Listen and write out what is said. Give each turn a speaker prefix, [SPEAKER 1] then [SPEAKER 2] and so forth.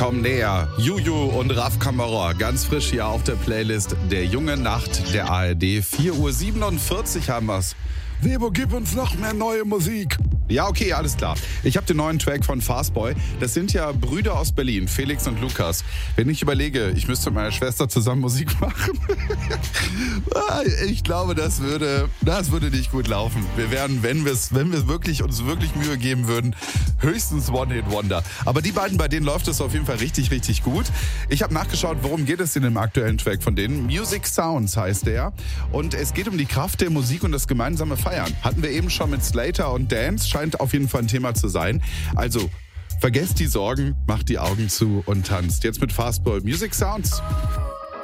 [SPEAKER 1] Komm näher. Juju und Raf Kamora, ganz frisch hier auf der Playlist Der Junge Nacht der ARD. 4:47 Uhr haben wir's.
[SPEAKER 2] Webo, gib uns noch mehr neue Musik.
[SPEAKER 1] Ja, okay, alles klar. Ich habe den neuen Track von Fastboy. Das sind ja Brüder aus Berlin, Felix und Lukas. Wenn ich überlege, ich müsste mit meiner Schwester zusammen Musik machen, ich glaube, das würde nicht gut laufen. Wir wären, wenn wir uns wirklich Mühe geben würden, höchstens One-Hit-Wonder. Aber die beiden, bei denen läuft es auf jeden Fall richtig, richtig gut. Ich habe nachgeschaut, worum geht es in dem aktuellen Track von denen. Music Sounds heißt der. Und es geht um die Kraft der Musik und das gemeinsame Feiern. Hatten wir eben schon mit Slater und Dance. Scheint auf jeden Fall ein Thema zu sein. Also, vergesst die Sorgen, macht die Augen zu und tanzt. Jetzt mit Fastboy Music Sounds.